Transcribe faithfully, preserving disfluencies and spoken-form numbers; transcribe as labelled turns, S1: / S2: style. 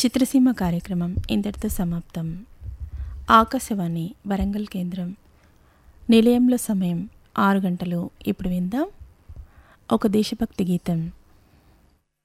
S1: చిత్రసీమ కార్యక్రమం ఇంతటితో సమాప్తం. ఆకాశవాణి వరంగల్ కేంద్రం. నిలయంలో సమయం ఆరు గంటలు. ఇప్పుడు విందాం ఒక దేశభక్తి గీతం.